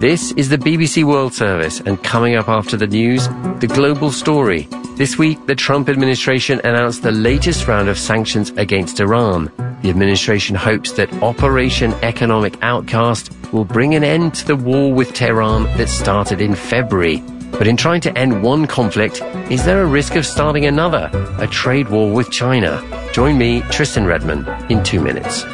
This is the BBC World Service, and coming up after the news, the global story. This week, the Trump administration announced the latest round of sanctions against Iran. The administration hopes that Operation Economic Outcast will bring an end to the war with Tehran that started in February. But in trying to end one conflict, is there a risk of starting another, a trade war with China? Join me, Tristan Redman, in 2 minutes.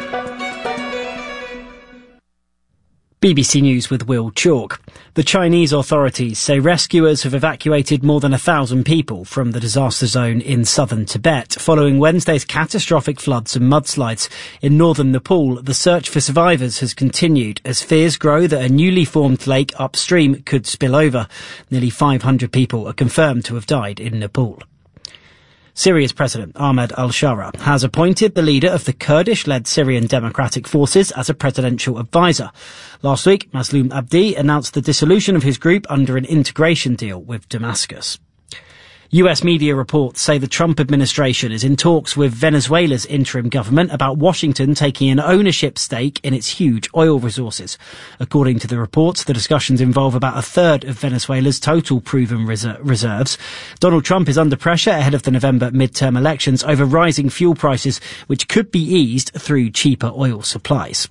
BBC News with Will Chalk. The Chinese authorities say rescuers have evacuated more than 1,000 people from the disaster zone in southern Tibet following Wednesday's catastrophic floods and mudslides. In northern Nepal, the search for survivors has continued as fears grow that a newly formed lake upstream could spill over. Nearly 500 people are confirmed to have died in Nepal. Syria's President Ahmed al-Shara has appointed the leader of the Kurdish-led Syrian Democratic Forces as a presidential advisor. Last week, Mazloum Abdi announced the dissolution of his group under an integration deal with Damascus. US media reports say the Trump administration is in talks with Venezuela's interim government about Washington taking an ownership stake in its huge oil resources. According to the reports, the discussions involve about a third of Venezuela's total proven reserves. Donald Trump is under pressure ahead of the November midterm elections over rising fuel prices, which could be eased through cheaper oil supplies.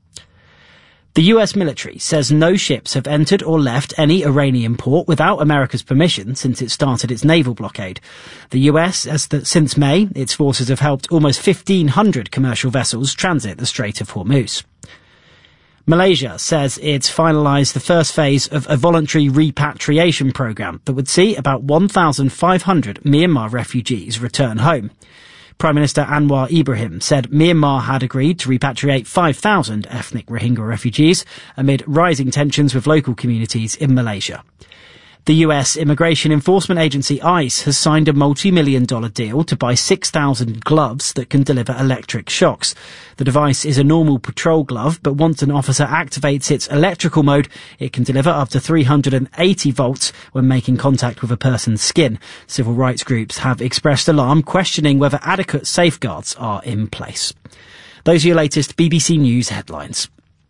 The US military says no ships have entered or left any Iranian port without America's permission since it started its naval blockade. The US says that since May, its forces have helped almost 1,500 commercial vessels transit the Strait of Hormuz. Malaysia says it's finalised the first phase of a voluntary repatriation programme that would see about 1,500 Myanmar refugees return home. Prime Minister Anwar Ibrahim said Myanmar had agreed to repatriate 5,000 ethnic Rohingya refugees amid rising tensions with local communities in Malaysia. The US Immigration Enforcement Agency ICE has signed a multi-million-dollar deal to buy 6,000 gloves that can deliver electric shocks. The device is a normal patrol glove, but once an officer activates its electrical mode, it can deliver up to 380 volts when making contact with a person's skin. Civil rights groups have expressed alarm, questioning whether adequate safeguards are in place. Those are your latest BBC News headlines.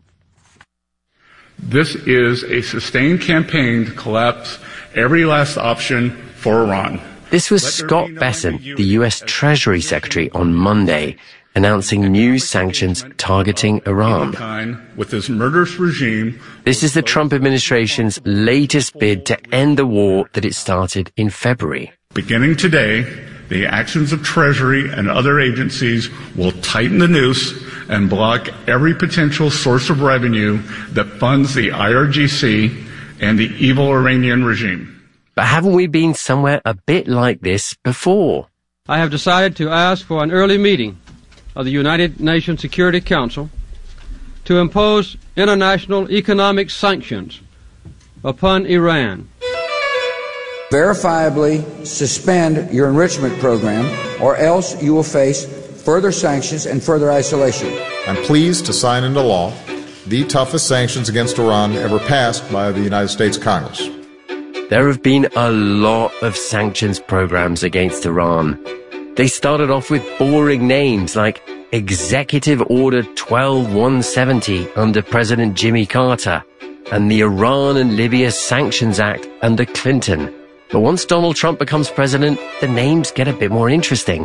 This is a sustained campaign to collapse every last option for Iran. This was Scott Bessent, the US Treasury Secretary, on Monday, announcing new sanctions targeting Iran. With this murderous regime, this is the Trump administration's latest bid to end the war that it started in February. Beginning today, the actions of Treasury and other agencies will tighten the noose and block every potential source of revenue that funds the IRGC and the evil Iranian regime. But haven't we been somewhere a bit like this before? I have decided to ask for an early meeting of the United Nations Security Council to impose international economic sanctions upon Iran. Verifiably suspend your enrichment program, or else you will face further sanctions and further isolation. I'm pleased to sign into law the toughest sanctions against Iran ever passed by the United States Congress. There have been a lot of sanctions programs against Iran. They started off with boring names like Executive Order 12170 under President Jimmy Carter and the Iran and Libya Sanctions Act under Clinton. But once Donald Trump becomes president, the names get a bit more interesting.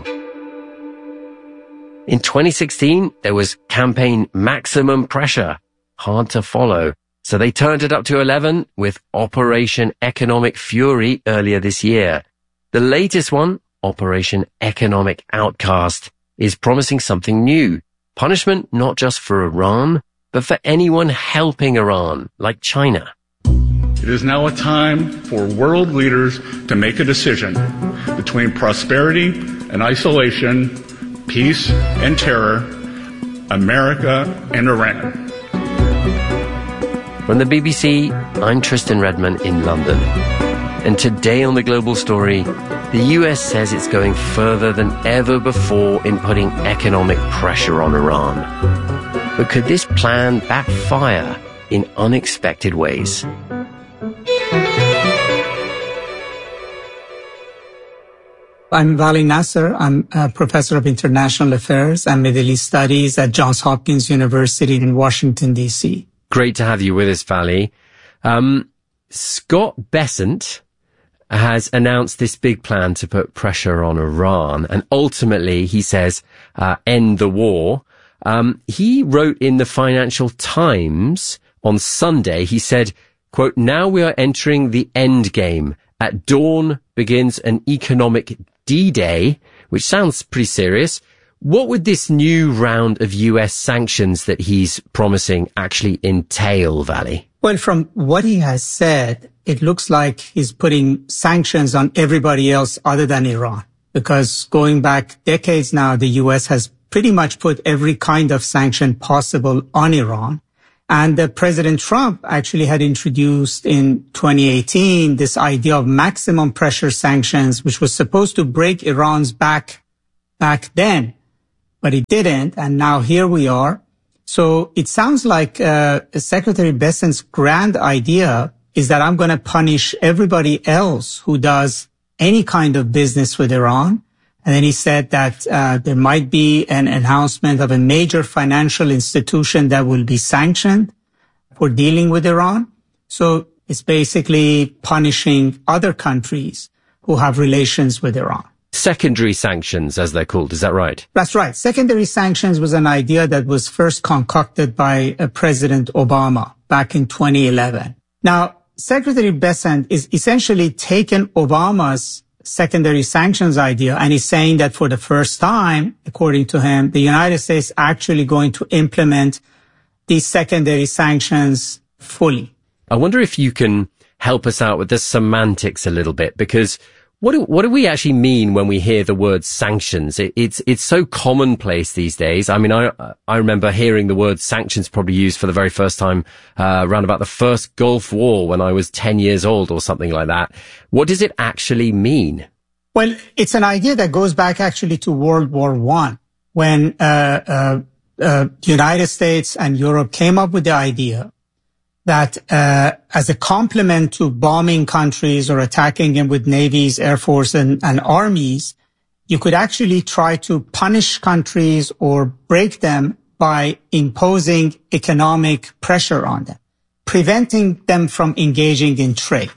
In 2016, there was Campaign Maximum Pressure, hard to follow, so they turned it up to 11 with Operation Economic Fury earlier this year. The latest one, Operation Economic Outcast, is promising something new. Punishment not just for Iran, but for anyone helping Iran, like China. It is now a time for world leaders to make a decision between prosperity and isolation, peace and terror, America and Iran. From the BBC, I'm Tristan Redman in London. And today on The Global Story, the US says it's going further than ever before in putting economic pressure on Iran. But could this plan backfire in unexpected ways? I'm Vali Nasser. I'm a professor of international affairs and Middle East studies at Johns Hopkins University in Washington, D.C. Great to have you with us, Vali. Scott Bessent has announced this big plan to put pressure on Iran and ultimately, he says, end the war. He wrote in the Financial Times on Sunday, he said, quote, "Now we are entering the end game. At dawn begins an economic D-Day," which sounds pretty serious. What would this new round of US sanctions that he's promising actually entail, Vali? Well, from what he has said, it looks like he's putting sanctions on everybody else other than Iran. Because going back decades now, the US has pretty much put every kind of sanction possible on Iran. And President Trump actually had introduced in 2018 this idea of maximum pressure sanctions, which was supposed to break Iran's back then. But it didn't, and now here we are. So it sounds like Secretary Bessent's grand idea is that I'm going to punish everybody else who does any kind of business with Iran. And then he said that there might be an announcement of a major financial institution that will be sanctioned for dealing with Iran. So it's basically punishing other countries who have relations with Iran. Secondary sanctions, as they're called. Is that right? That's right. Secondary sanctions was an idea that was first concocted by President Obama back in 2011. Now, Secretary Bessent is essentially taken Obama's secondary sanctions idea and he's saying that for the first time, according to him, the United States actually going to implement these secondary sanctions fully. I wonder if you can help us out with the semantics a little bit, because what do we actually mean when we hear the word sanctions? It's so commonplace these days. I mean, I remember hearing the word sanctions probably used for the very first time around about the first Gulf War when I was 10 years old or something like that. What does it actually mean? Well, it's an idea that goes back actually to World War I, when the United States and Europe came up with the idea that as a complement to bombing countries or attacking them with navies, air force, and armies, you could actually try to punish countries or break them by imposing economic pressure on them, preventing them from engaging in trade.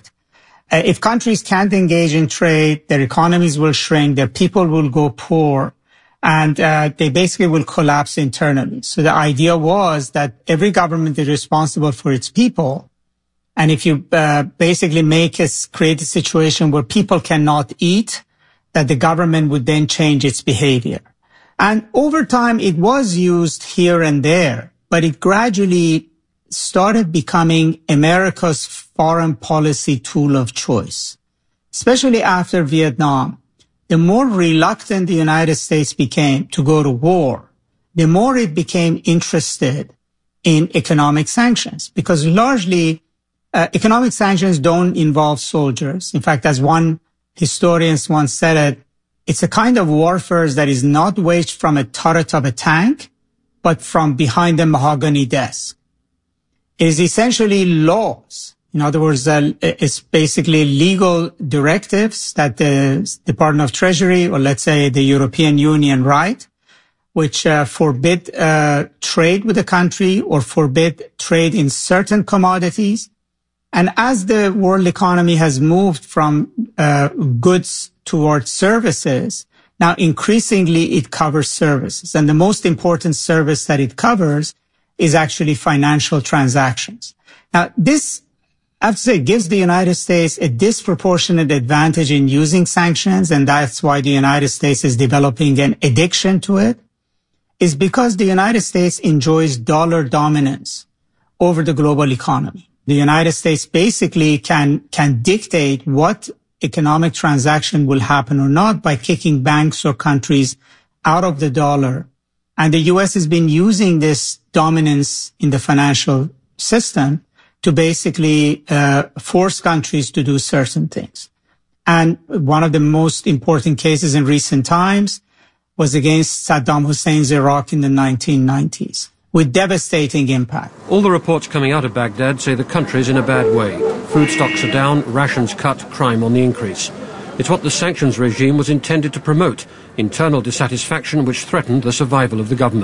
If countries can't engage in trade, their economies will shrink, their people will go poor, and they basically will collapse internally. So the idea was that every government is responsible for its people. And if you basically create a situation where people cannot eat, that the government would then change its behavior. And over time, it was used here and there, but it gradually started becoming America's foreign policy tool of choice, especially after Vietnam. The more reluctant the United States became to go to war, the more it became interested in economic sanctions, because largely economic sanctions don't involve soldiers. In fact, as one historian once said it, it's a kind of warfare that is not waged from a turret of a tank, but from behind a mahogany desk. It is essentially laws. In other words, it's basically legal directives that the Department of Treasury, or let's say the European Union, write, which forbid trade with a country or forbid trade in certain commodities. And as the world economy has moved from goods towards services, now increasingly it covers services. And the most important service that it covers is actually financial transactions. Now, this, I have to say, gives the United States a disproportionate advantage in using sanctions, and that's why the United States is developing an addiction to it, is because the United States enjoys dollar dominance over the global economy. The United States basically can dictate what economic transaction will happen or not by kicking banks or countries out of the dollar. And the U.S. has been using this dominance in the financial system to basically force countries to do certain things. And one of the most important cases in recent times was against Saddam Hussein's Iraq in the 1990s, with devastating impact. All the reports coming out of Baghdad say the country's in a bad way. Food stocks are down, rations cut, crime on the increase. It's what the sanctions regime was intended to promote, internal dissatisfaction which threatened the survival of the government.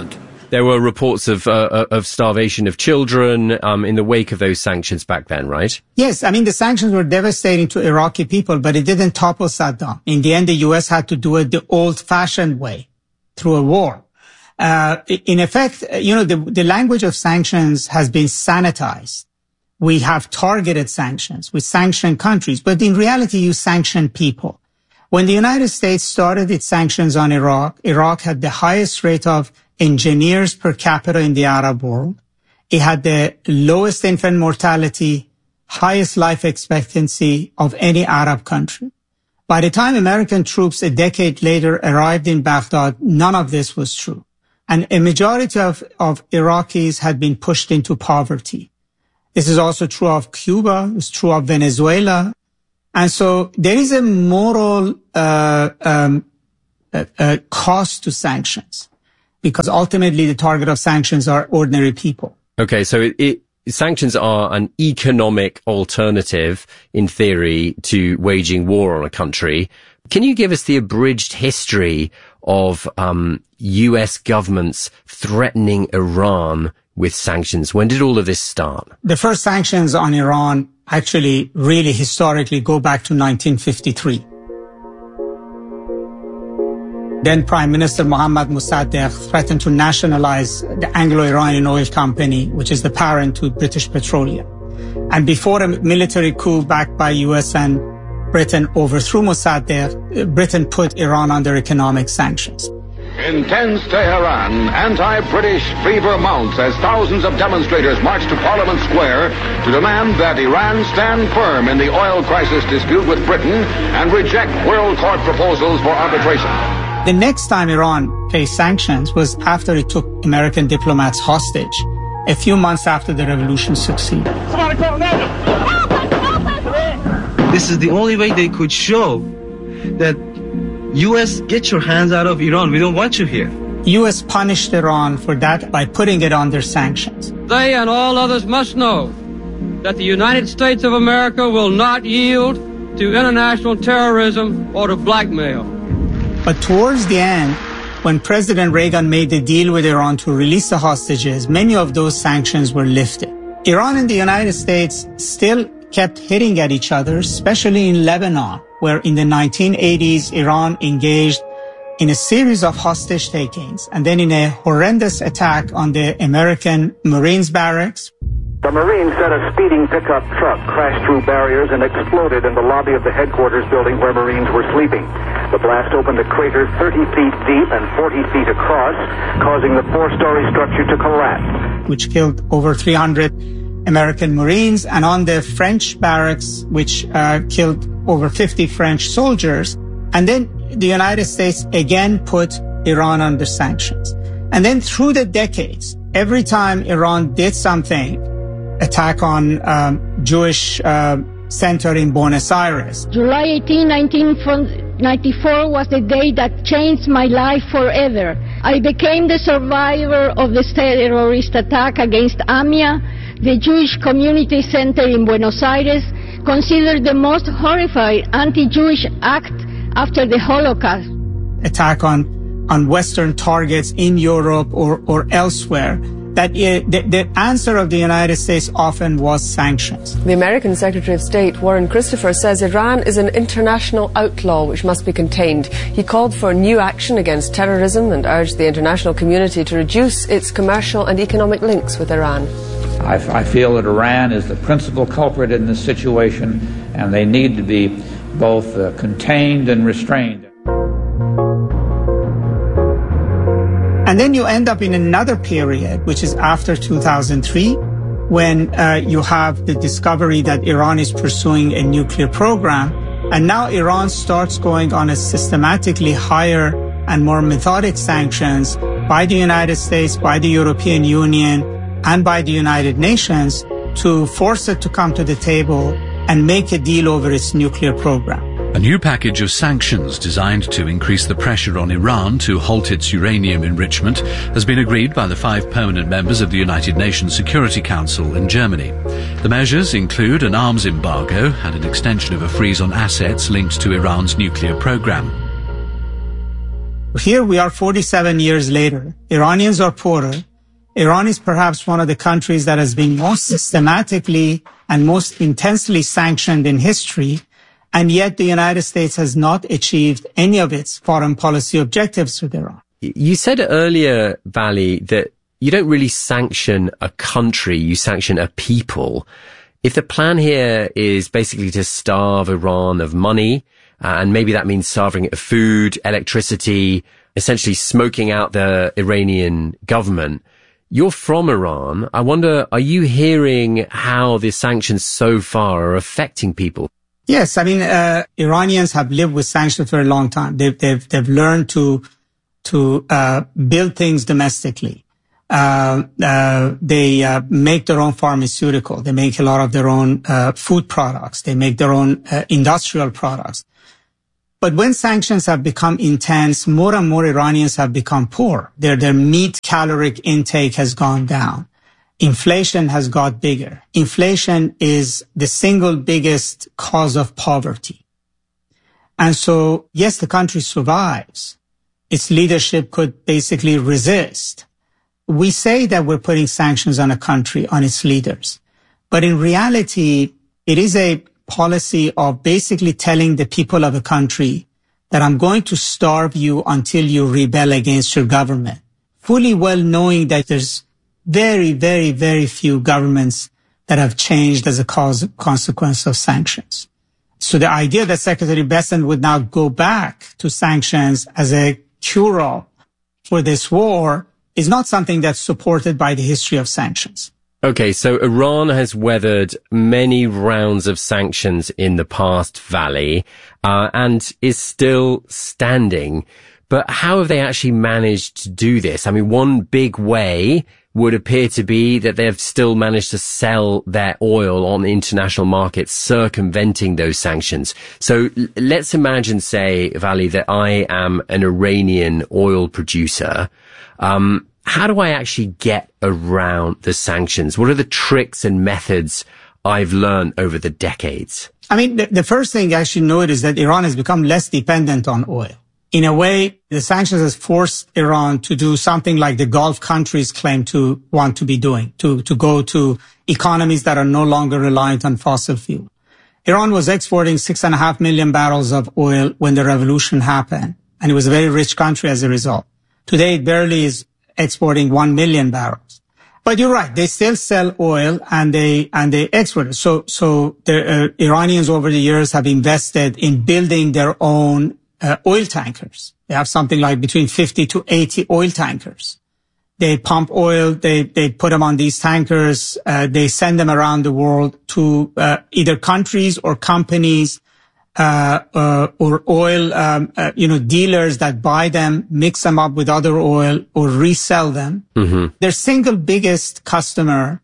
There were reports of starvation of children in the wake of those sanctions back then, right? Yes, I mean, the sanctions were devastating to Iraqi people, but it didn't topple Saddam. In the end, the U.S. had to do it the old-fashioned way, through a war. In effect, the language of sanctions has been sanitized. We have targeted sanctions. We sanction countries, but in reality, you sanction people. When the United States started its sanctions on Iraq, Iraq had the highest rate of engineers per capita in the Arab world. It had the lowest infant mortality, highest life expectancy of any Arab country. By the time American troops a decade later arrived in Baghdad, none of this was true. And a majority of Iraqis had been pushed into poverty. This is also true of Cuba. It's true of Venezuela. And so there is a moral cost to sanctions, because ultimately the target of sanctions are ordinary people. Okay, so sanctions are an economic alternative, in theory, to waging war on a country. Can you give us the abridged history of US governments threatening Iran with sanctions? When did all of this start? The first sanctions on Iran actually really historically go back to 1953. Then Prime Minister Mohammad Mossadegh threatened to nationalize the Anglo-Iranian Oil Company, which is the parent to British Petroleum. And before a military coup backed by US and Britain overthrew Mossadegh, Britain put Iran under economic sanctions. In tense Tehran, anti-British fever mounts as thousands of demonstrators march to Parliament Square to demand that Iran stand firm in the oil crisis dispute with Britain and reject World Court proposals for arbitration. The next time Iran faced sanctions was after it took American diplomats hostage, a few months after the revolution succeeded. This is the only way they could show that U.S., get your hands out of Iran. We don't want you here. U.S. punished Iran for that by putting it under sanctions. They and all others must know that the United States of America will not yield to international terrorism or to blackmail. But towards the end, when President Reagan made the deal with Iran to release the hostages, many of those sanctions were lifted. Iran and the United States still kept hitting at each other, especially in Lebanon, where in the 1980s, Iran engaged in a series of hostage takings and then in a horrendous attack on the American Marines barracks. The Marines said a speeding pickup truck crashed through barriers and exploded in the lobby of the headquarters building where Marines were sleeping. The blast opened a crater 30 feet deep and 40 feet across, causing the four-story structure to collapse, which killed over 300 American Marines, and on the French barracks, which killed over 50 French soldiers. And then the United States again put Iran under sanctions. And then through the decades, every time Iran did something, attack on Jewish center in Buenos Aires. July 18, 1994 was the day that changed my life forever. I became the survivor of the terrorist attack against AMIA, the Jewish Community Center in Buenos Aires, considered the most horrifying anti-Jewish act after the Holocaust. Attack on Western targets in Europe or elsewhere. That the answer of the United States often was sanctions. The American Secretary of State, Warren Christopher, says Iran is an international outlaw which must be contained. He called for new action against terrorism and urged the international community to reduce its commercial and economic links with Iran. I feel that Iran is the principal culprit in this situation, and they need to be both contained and restrained. And then you end up in another period, which is after 2003, when you have the discovery that Iran is pursuing a nuclear program. And now Iran starts going on a systematically higher and more methodic sanctions by the United States, by the European Union, and by the United Nations to force it to come to the table and make a deal over its nuclear program. A new package of sanctions designed to increase the pressure on Iran to halt its uranium enrichment has been agreed by the 5 permanent members of the United Nations Security Council in Germany. The measures include an arms embargo and an extension of a freeze on assets linked to Iran's nuclear program. Here we are 47 years later. Iranians are poorer. Iran is perhaps one of the countries that has been most systematically and most intensely sanctioned in history. And yet the United States has not achieved any of its foreign policy objectives with Iran. You said earlier, Vali, that you don't really sanction a country, you sanction a people. If the plan here is basically to starve Iran of money, and maybe that means starving it of food, electricity, essentially smoking out the Iranian government, you're from Iran. I wonder, are you hearing how the sanctions so far are affecting people? Yes, I mean, Iranians have lived with sanctions for a long time. They've learned to build things domestically. They make their own pharmaceutical. They make a lot of their own food products. They make their own industrial products. But when sanctions have become intense, more and more Iranians have become poor. Their meat caloric intake has gone down. Inflation has got bigger. Inflation is the single biggest cause of poverty. And so, yes, the country survives. Its leadership could basically resist. We say that we're putting sanctions on a country, on its leaders. But in reality, it is a policy of basically telling the people of a country that I'm going to starve you until you rebel against your government, fully well knowing that there's very, very, very few governments that have changed as a consequence of sanctions. So the idea that Secretary Bessent would now go back to sanctions as a cure-all for this war is not something that's supported by the history of sanctions. Okay, so Iran has weathered many rounds of sanctions in the past, Vali, and is still standing. But how have they actually managed to do this? I mean, one big way would appear to be that they've still managed to sell their oil on international markets, circumventing those sanctions. So let's imagine, say, Vali, that I am an Iranian oil producer. How do I actually get around the sanctions? What are the tricks and methods I've learned over the decades? I mean, the first thing I should note is that Iran has become less dependent on oil. In a way, the sanctions has forced Iran to do something like the Gulf countries claim to want to be doing, to go to economies that are no longer reliant on fossil fuel. Iran was exporting 6.5 million barrels of oil when the revolution happened, and it was a very rich country as a result. Today, it barely is exporting 1 million barrels. But you're right, they still sell oil and they export it. So the Iranians over the years have invested in building their own oil tankers. They have something like between 50 to 80 oil tankers. They pump oil, they put them on these tankers, they send them around the world to either countries or companies or oil dealers that buy them, mix them up with other oil or resell them. Mm-hmm. Their single biggest customer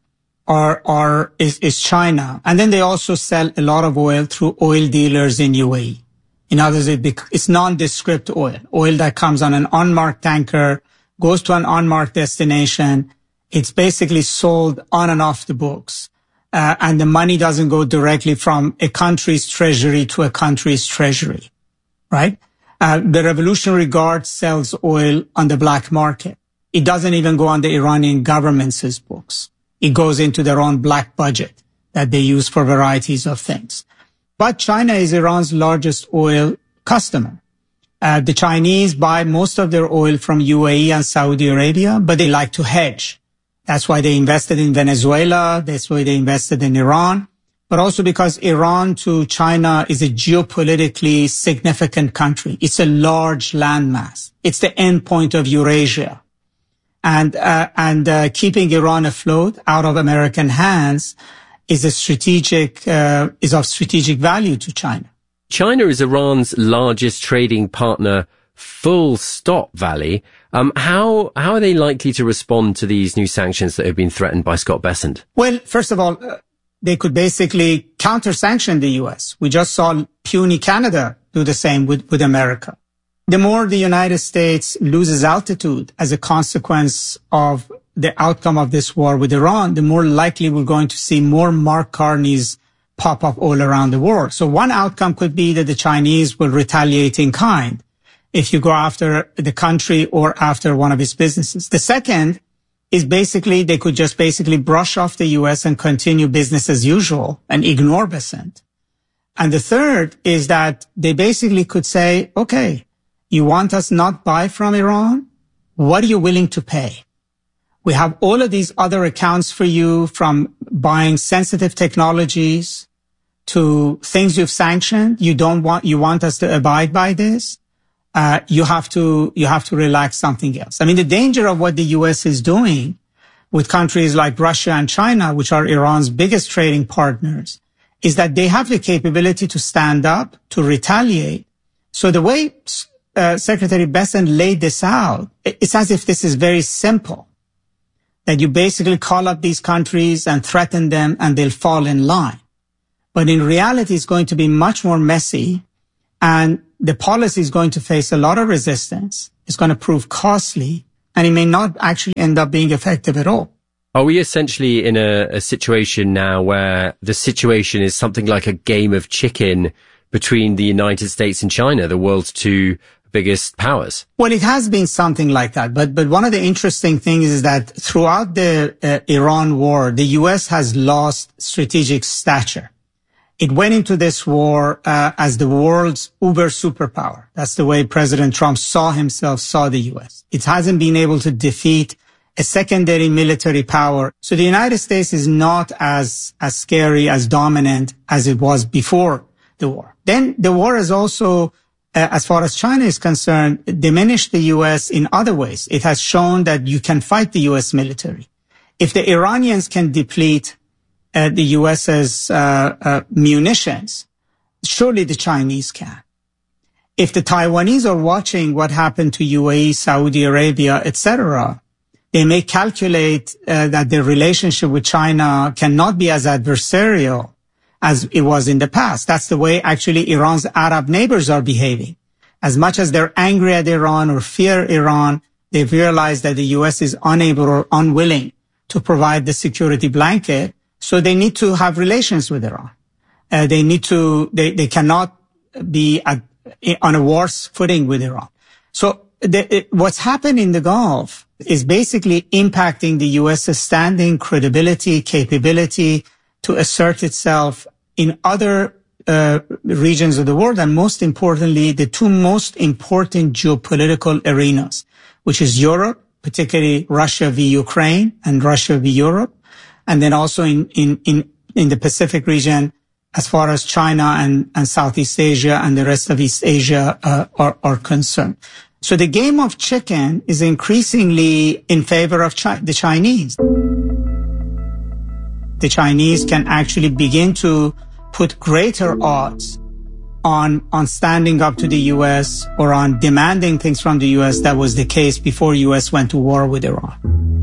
is China. And then they also sell a lot of oil through oil dealers in UAE. In other words, it's nondescript oil that comes on an unmarked tanker, goes to an unmarked destination. It's basically sold on and off the books. And the money doesn't go directly from a country's treasury to a country's treasury, right? The Revolutionary Guard sells oil on the black market. It doesn't even go on the Iranian government's books. It goes into their own black budget that they use for varieties of things. But China is Iran's largest oil customer. The Chinese buy most of their oil from UAE and Saudi Arabia, but they like to hedge. That's why they invested in Venezuela. That's why they invested in Iran. But also because Iran to China is a geopolitically significant country. It's a large landmass. It's the end point of Eurasia. And keeping Iran afloat out of American hands is of strategic value to China. China is Iran's largest trading partner, full stop, Vali. How are they likely to respond to these new sanctions that have been threatened by Scott Bessent? Well, first of all, they could basically counter-sanction the U.S. We just saw puny Canada do the same with America. The more the United States loses altitude as a consequence of the outcome of this war with Iran, the more likely we're going to see more Mark Carneys pop up all around the world. So one outcome could be that the Chinese will retaliate in kind. if you go after the country or after one of its businesses. The second is basically they could just basically brush off the U.S. and continue business as usual and ignore Besant. And the third is that they basically could say, okay, you want us not buy from Iran? What are you willing to pay? We have all of these other accounts for you, from buying sensitive technologies to things you've sanctioned. You want us to abide by this. You have to relax something else. I mean, the danger of what the U.S. is doing with countries like Russia and China, which are Iran's biggest trading partners, is that they have the capability to stand up, to retaliate. So the way Secretary Besant laid this out, it's as if this is very simple, that you basically call up these countries and threaten them and they'll fall in line. But in reality, it's going to be much more messy, and the policy is going to face a lot of resistance. It's going to prove costly, and it may not actually end up being effective at all. Are we essentially in a situation now where the situation is something like a game of chicken between the United States and China, the world's two biggest powers? Well, it has been something like that. But one of the interesting things is that throughout the Iran war, the U.S. has lost strategic stature. It went into this war as the world's uber superpower. That's the way President Trump saw the U.S. It hasn't been able to defeat a secondary military power. So the United States is not as scary, as dominant as it was before the war. Then the war has also, as far as China is concerned, diminished the U.S. in other ways. It has shown that you can fight the U.S. military. If the Iranians can deplete the U.S.'s munitions, surely the Chinese can. If the Taiwanese are watching what happened to UAE, Saudi Arabia, etc., they may calculate that their relationship with China cannot be as adversarial as it was in the past. That's the way actually Iran's Arab neighbors are behaving. As much as they're angry at Iran or fear Iran, they've realized that the U.S. is unable or unwilling to provide the security blanket. So they need to have relations with Iran. They cannot be on a war's footing with Iran. So what's happened in the Gulf is basically impacting the U.S.'s standing, credibility, capability to assert itself in other regions of the world, and most importantly, the two most important geopolitical arenas, which is Europe, particularly Russia v. Ukraine and Russia v. Europe, and then also in the Pacific region, as far as China and Southeast Asia and the rest of East Asia are concerned. So the game of chicken is increasingly in favor of the Chinese. The Chinese can actually begin to put greater odds on standing up to the U.S. or on demanding things from the U.S. That was the case before U.S. went to war with Iran.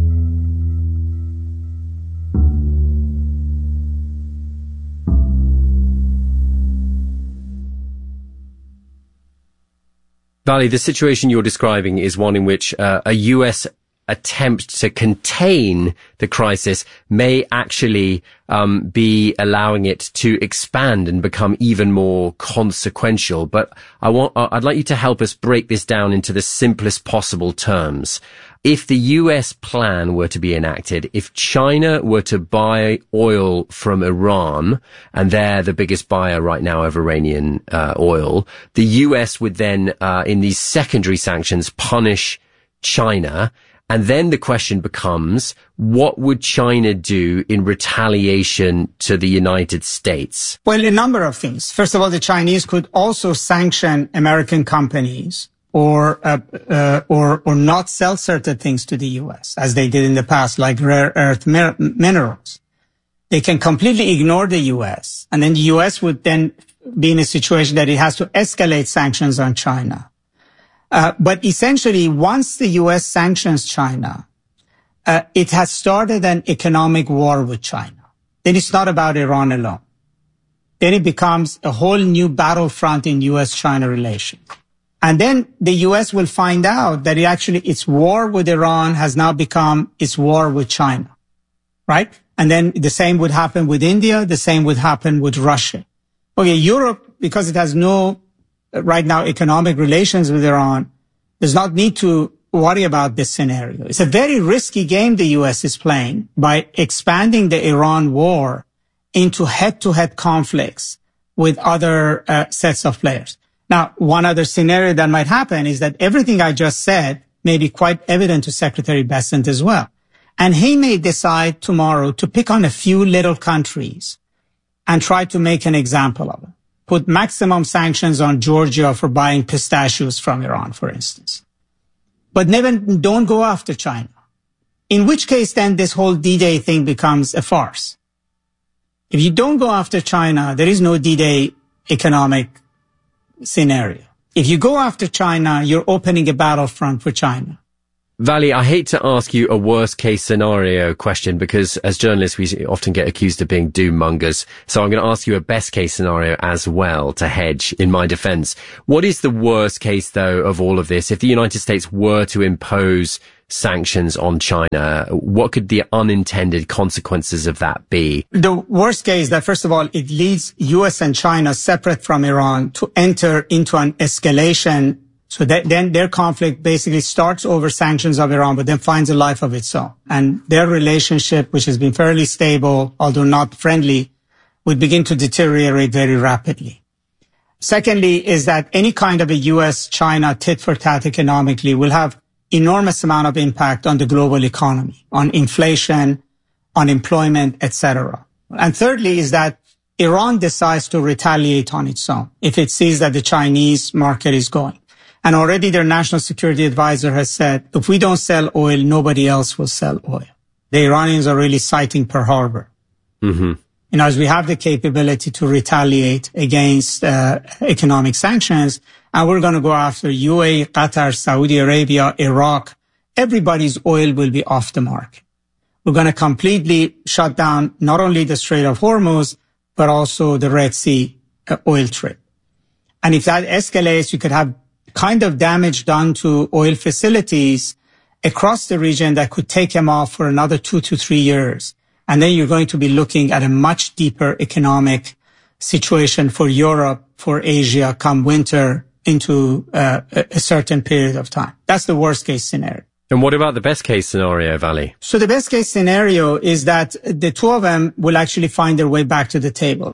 Vali, the situation you're describing is one in which a U.S. attempt to contain the crisis may actually be allowing it to expand and become even more consequential. But I'd like you to help us break this down into the simplest possible terms. If the U.S. plan were to be enacted, if China were to buy oil from Iran, and they're the biggest buyer right now of Iranian oil, the U.S. would then, in these secondary sanctions, punish China. And then the question becomes, what would China do in retaliation to the United States? Well, a number of things. First of all, the Chinese could also sanction American companies or not sell certain things to the U.S., as they did in the past, like rare earth minerals. They can completely ignore the U.S., and then the U.S. would then be in a situation that it has to escalate sanctions on China. But essentially, once the U.S. sanctions China, it has started an economic war with China. Then it's not about Iran alone. Then it becomes a whole new battlefront in U.S.-China relations. And then the U.S. will find out that its war with Iran has now become its war with China, right? And then the same would happen with India. The same would happen with Russia. Okay, Europe, because it has no right now economic relations with Iran does not need to worry about this scenario. It's a very risky game the U.S. is playing by expanding the Iran war into head-to-head conflicts with other sets of players. Now, one other scenario that might happen is that everything I just said may be quite evident to Secretary Bessent as well. And he may decide tomorrow to pick on a few little countries and try to make an example of it. Put maximum sanctions on Georgia for buying pistachios from Iran, for instance. But don't go after China. In which case, then, this whole D-Day thing becomes a farce. If you don't go after China, there is no D-Day economic scenario. If you go after China, you're opening a battlefront for China. Vali, I hate to ask you a worst-case scenario question because as journalists we often get accused of being doom mongers. So I'm going to ask you a best-case scenario as well to hedge in my defense. What is the worst case, though, of all of this? If the United States were to impose sanctions on China, what could the unintended consequences of that be? The worst case is that, first of all, it leads U.S. and China separate from Iran to enter into an escalation. So that then their conflict basically starts over sanctions of Iran, but then finds a life of its own. And their relationship, which has been fairly stable, although not friendly, would begin to deteriorate very rapidly. Secondly, is that any kind of a U.S.-China tit-for-tat economically will have enormous amount of impact on the global economy, on inflation, on employment, etc. And thirdly is that Iran decides to retaliate on its own if it sees that the Chinese market is going. And already their national security advisor has said, if we don't sell oil, nobody else will sell oil. The Iranians are really citing Pearl Harbor. Mm-hmm. As we have the capability to retaliate against economic sanctions, and we're going to go after UAE, Qatar, Saudi Arabia, Iraq, everybody's oil will be off the market. We're going to completely shut down not only the Strait of Hormuz, but also the Red Sea oil trade. And if that escalates, you could have kind of damage done to oil facilities across the region that could take them off for another 2 to 3 years. And then you're going to be looking at a much deeper economic situation for Europe, for Asia, come winter into a certain period of time. That's the worst case scenario. And what about the best case scenario, Vali? So the best case scenario is that the two of them will actually find their way back to the table.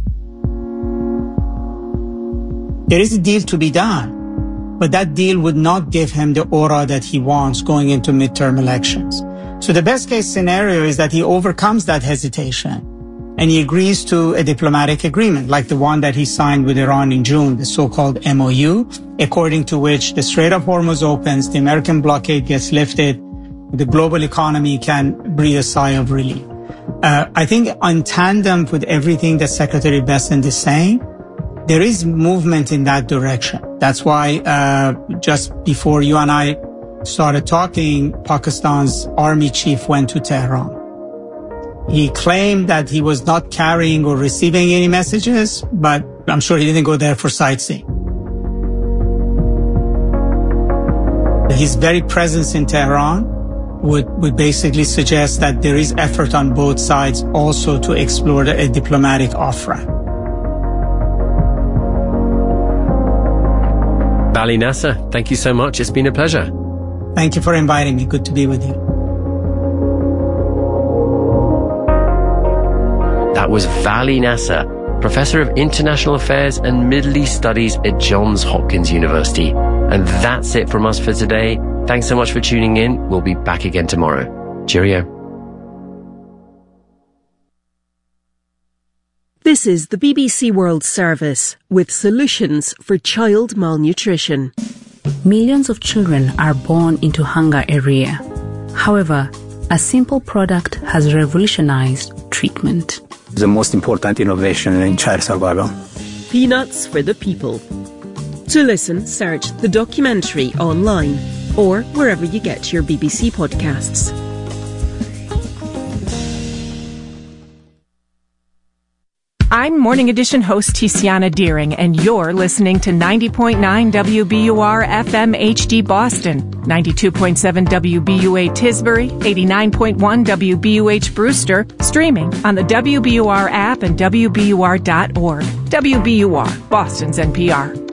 There is a deal to be done, but that deal would not give him the aura that he wants going into midterm elections. So the best case scenario is that he overcomes that hesitation and he agrees to a diplomatic agreement like the one that he signed with Iran in June, the so-called MOU, according to which the Strait of Hormuz opens, the American blockade gets lifted, the global economy can breathe a sigh of relief. I think in tandem with everything that Secretary Bessent is saying, there is movement in that direction. That's why just before you and I started talking, Pakistan's army chief went to Tehran. He claimed that he was not carrying or receiving any messages, but I'm sure he didn't go there for sightseeing. His very presence in Tehran would basically suggest that there is effort on both sides also to explore a diplomatic off-ramp. Vali Nasser, thank you so much. It's been a pleasure. Thank you for inviting me. Good to be with you. That was Vali Nasser, Professor of International Affairs and Middle East Studies at Johns Hopkins University. And that's it from us for today. Thanks so much for tuning in. We'll be back again tomorrow. Cheerio. This is the BBC World Service with solutions for child malnutrition. Millions of children are born into hunger every year. However, a simple product has revolutionized treatment. The most important innovation in child survival. Peanuts for the people. To listen, search the documentary online or wherever you get your BBC podcasts. I'm Morning Edition host Tiziana Deering, and you're listening to 90.9 WBUR FM HD Boston, 92.7 WBUA Tisbury, 89.1 WBUH Brewster, streaming on the WBUR app and WBUR.org. WBUR, Boston's NPR.